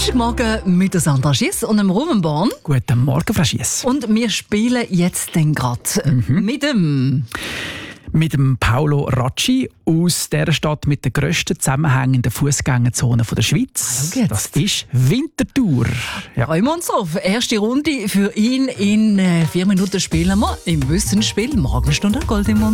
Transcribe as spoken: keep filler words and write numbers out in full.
Donnerstagmorgen mit der Sandra Schiess und dem Ruben Born. Guten Morgen, Frau Schiess. Und wir spielen jetzt den gerade mhm. mit dem... Mit dem Paolo Racci aus der Stadt mit der grössten zusammenhängenden Fußgängerzone der Schweiz. Das ist Winterthur. Ja. Freuen wir uns auf. Erste Runde für ihn. In äh, vier Minuten spielen wir im Wissensspiel Morgenstunde Gold im Mund.